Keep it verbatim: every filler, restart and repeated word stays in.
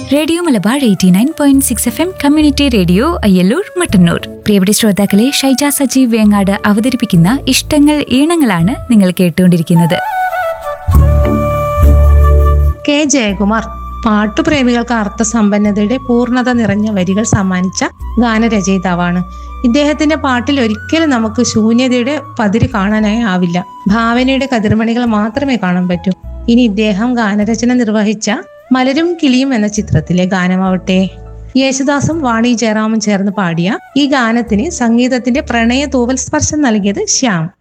Radio Malabar eighty nine point six F M community radio Ayyallur Mattannur. പ്രിയപ്പെട്ട ശ്രോതാക്കളെ, ഷൈജ സജീവ് വേങ്ങാട് അവതരിപ്പിക്കുന്ന ഇഷ്ടങ്ങൾ ഈണങ്ങളാണ് നിങ്ങൾ കേട്ടുകൊണ്ടിരിക്കുന്നത്. കെ ജയകുമാർ പാട്ടുപ്രേമികൾക്ക് അർത്ഥസമ്പന്നതയുടെ പൂർണ്ണത നിറഞ്ഞ വരികൾ സമ്മാനിച്ച ഗാനരചയിതാവാണ്. ഇദ്ദേഹത്തിന്റെ പാട്ടിൽ ഒരിക്കലും നമുക്ക് ശൂന്യതയുടെ പതിര് കാണാനായി ആവില്ല. ഭാവനയുടെ കതിർമണികൾ മാത്രമേ കാണാൻ പറ്റൂ. ഇനി ഇദ്ദേഹം ഗാനരചന നിർവഹിച്ച മലരും കിളിയും എന്ന ചിത്രത്തിലെ ഗാനമാവട്ടെ. യേശുദാസും വാണി ജയറാമും ചേർന്ന് പാടിയ ഈ ഗാനത്തിന് സംഗീതത്തിന്റെ പ്രണയ തൂവൽ സ്പർശം നൽകിയത് ശ്യാം.